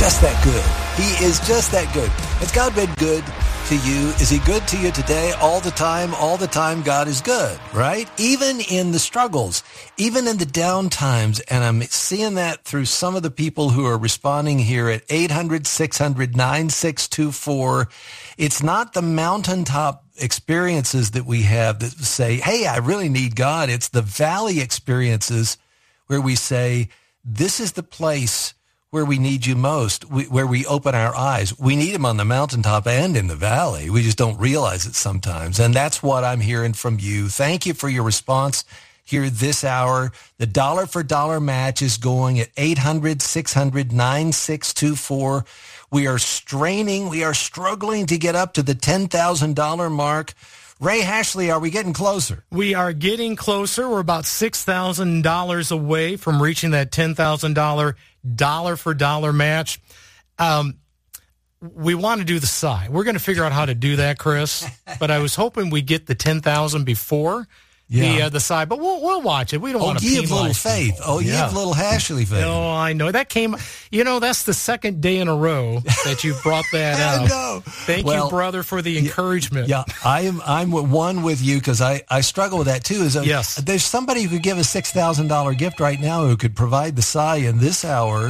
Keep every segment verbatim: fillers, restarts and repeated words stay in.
just that good. He is just that good. Has God been good to you? Is he good to you today? All the time, all the time, God is good, right? Even in the struggles, even in the down times. And I'm seeing that through some of the people who are responding here at eight hundred, six hundred, nine six two four. It's not the mountaintop experiences that we have that say, hey, I really need God. It's the valley experiences where we say, this is the place where we need you most, we, where we open our eyes. We need him on the mountaintop and in the valley. We just don't realize it sometimes. And that's what I'm hearing from you. Thank you for your response here this hour. The dollar for dollar match is going at eight hundred, six hundred, nine six two four. We are straining. We are struggling to get up to the ten thousand dollars mark. Ray Hashley, are we getting closer? We are getting closer. We're about six thousand dollars away from reaching that ten thousand dollars dollar-for-dollar match. Um, we want to do the sigh. We're going to figure out how to do that, Chris. But I was hoping we'd get the ten thousand dollars before yeah. the uh, the sigh. But we'll we'll watch it. We don't oh, want to give penalize little faith. people. Oh, yeah. give little Hashley faith. No, I know. That came, you know, that's the second day in a row that you brought that up. I know. Thank well, you, brother, for the encouragement. Yeah, I am. I'm one with you because I, I struggle with that too. Is a, yes. There's somebody who could give a six thousand dollars gift right now who could provide the sigh in this hour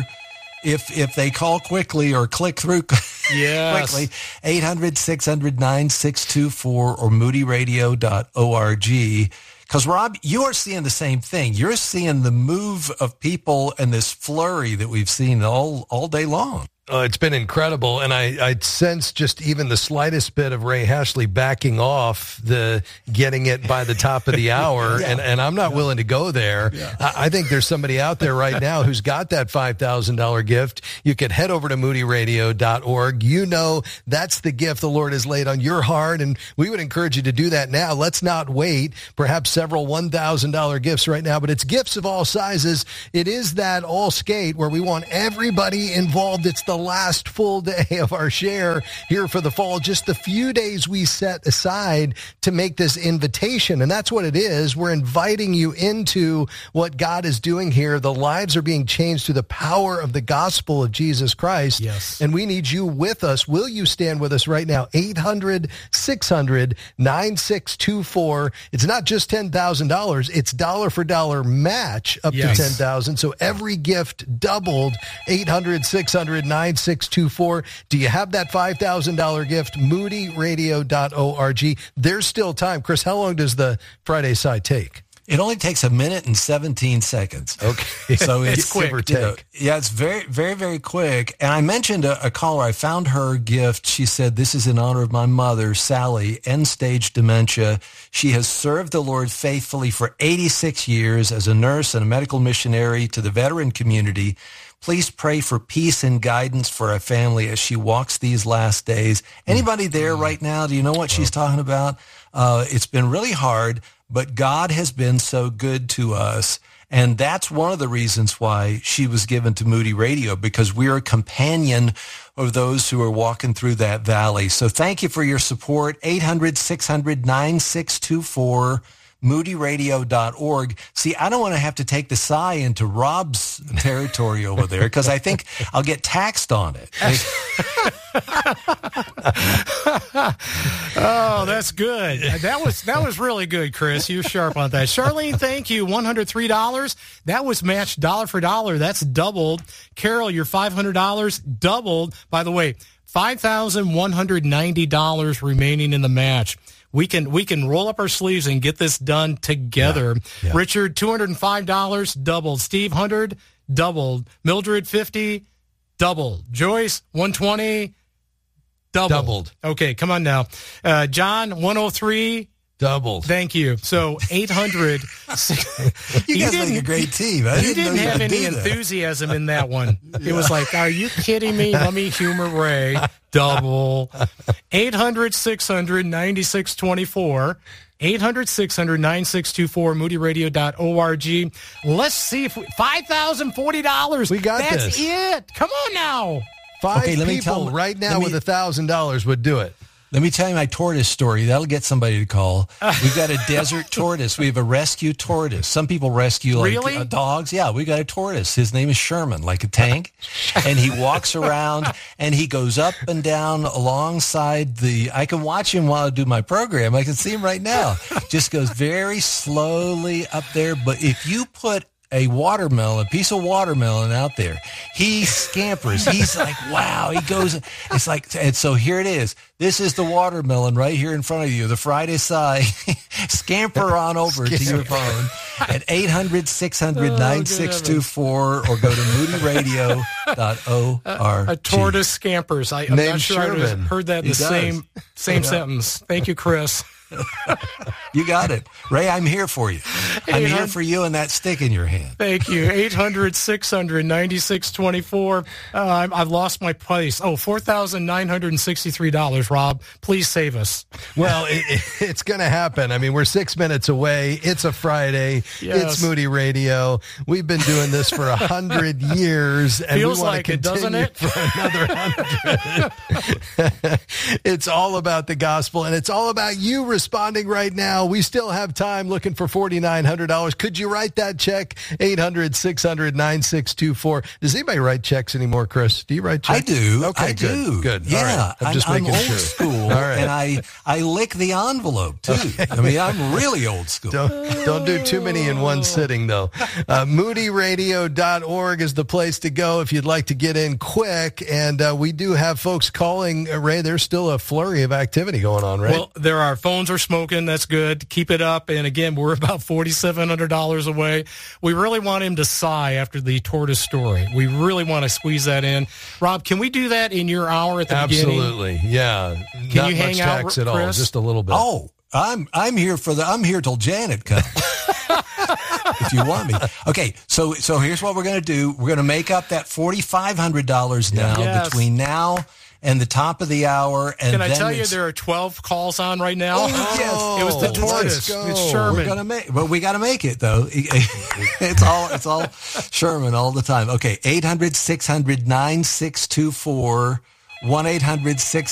if if they call quickly or click through yes. quickly. eight hundred, six hundred, nine six two four or moody radio dot org. Because, Rob, you are seeing the same thing. You're seeing the move of people and this flurry that we've seen all, all day long. Uh, it's been incredible, and I, I sense just even the slightest bit of Ray Hashley backing off the getting it by the top of the hour, yeah. and, and I'm not yeah. willing to go there. Yeah. I, I think there's somebody out there right now who's got that five thousand dollars gift. You could head over to moody radio dot org. You know that's the gift the Lord has laid on your heart, and we would encourage you to do that now. Let's not wait. Perhaps several one thousand dollars gifts right now, but it's gifts of all sizes. It is that all skate where we want everybody involved. It's the last full day of our share here for the fall, just the few days we set aside to make this invitation. And that's what it is. We're inviting you into what God is doing here. The lives are being changed through the power of the gospel of Jesus Christ. Yes. And we need you with us. Will you stand with us right now? eight hundred, six hundred, nine six two four. It's not just ten thousand dollars. It's dollar for dollar match up yes. to ten thousand dollars. So every gift doubled. eight hundred, six hundred, nine six two four. Do you have that five thousand dollars gift? moody radio dot org. There's still time. Chris, how long does the Friday side take? It only takes a minute and seventeen seconds. Okay. So it's, it's quick. Give or take. You know, yeah, it's very, very, very quick. And I mentioned a, a caller. I found her gift. She said, this is in honor of my mother, Sally, end-stage dementia. She has served the Lord faithfully for eighty-six years as a nurse and a medical missionary to the veteran community. Please pray for peace and guidance for our family as she walks these last days. Anybody there right now? Do you know what she's talking about? Uh, it's been really hard, but God has been so good to us. And that's one of the reasons why she was given to Moody Radio, because we're a companion of those who are walking through that valley. So thank you for your support. eight hundred, six hundred, nine six two four. moody radio dot org. See, I don't want to have to take the sigh into Rob's territory over there because I think I'll get taxed on it. Oh, that's good. That was that was really good, Chris. You were sharp on that. Charlene, thank you. one hundred three dollars. That was matched dollar for dollar. That's doubled. Carol, your five hundred dollars doubled. By the way, five thousand one hundred ninety dollars remaining in the match. We can we can roll up our sleeves and get this done together. Yeah, yeah. Richard, two hundred five dollars, doubled. Steve, one hundred dollars, doubled. Mildred, fifty dollars, doubled. Joyce, one hundred twenty dollars, doubled. Doubled. Okay, come on now. Uh, John, one hundred three dollars. Doubled. Thank you. So eight hundred. You guys make a great team. I you didn't, didn't know you have could any do that. enthusiasm in that one. It was like, are you kidding me? Let me humor Ray. Double. eight hundred, six hundred, ninety-six twenty-four. eight hundred, six hundred, ninety-six twenty-four. moody radio dot org. Let's see if we, five thousand forty dollars. We got That's this. it. Come on now. Five Okay, let me people tell- right now let me- with one thousand dollars would do it. Let me tell you my tortoise story. That'll get somebody to call. We've got a desert tortoise. We have a rescue tortoise. Some people rescue like really? uh, dogs. Yeah, we got a tortoise. His name is Sherman, like a tank. And he walks around and he goes up and down alongside the, I can watch him while I do my program. I can see him right now. Just goes very slowly up there. But if you put a watermelon, a piece of watermelon out there, he scampers. He's like, wow. He goes, it's like, and so here it is. This is the watermelon right here in front of you, the Friday Sigh. Scamper on over to your phone at eight hundred, six hundred, nine six two four or go to moody radio dot org. A, a tortoise scampers. I, I'm Named not sure I Sherman. heard that in He the does. same same Yeah. sentence. Thank you, Chris. You got it. Ray, I'm here for you. I'm here for you and that stick in your hand. Thank you. eight hundred, six hundred, ninety-six twenty-four. Uh, I'm- I've lost my place. Oh, four thousand nine hundred sixty-three dollars, Rob. Please save us. Well, it, it, it's going to happen. I mean, we're six minutes away. It's a Friday. Yes. It's Moody Radio. We've been doing this for a hundred years, and Feels we want like to it, doesn't continue it? for another hundred. It's all about the gospel, and it's all about you responding right now. We still have time. Looking for four thousand nine hundred dollars. Could you write that check? eight hundred, six hundred, nine six two four. Does anybody write checks anymore, Chris? Do you write checks? I do. Okay, I good. do. Good. Yeah. All right. I'm just making old sure. school, All right. and I, I lick the envelope, too. I mean, I'm really old school. Don't, don't do too many in one sitting, though. Uh, moody radio dot org is the place to go if you'd like to get in quick. And uh, we do have folks calling. Uh, Ray, there's still a flurry of activity going on, right? Well, there are. Phones are smoking. That's good. Keep it up. And again, we're about four thousand seven hundred dollars away. We really want him to sigh after the tortoise story. We really want to squeeze that in. Rob, can we do that in your hour at the beginning? Absolutely. Yeah. Can Not you hang much out, tax at all. Chris? Just a little bit. Oh, I'm I'm here for the I'm here till Janet comes. If you want me. Okay, so so here's what we're going to do. We're going to make up that forty-five hundred dollars now Yes. between now and the top of the hour. And Can I then tell you it's- there are twelve calls on right now? Oh, yes. It was the Let's tortoise. go. It's We're Sherman. gonna make, but we got to make it though. It's all, it's all Sherman all the time. Okay, eight hundred, six hundred, nine six two four, one eight hundred, six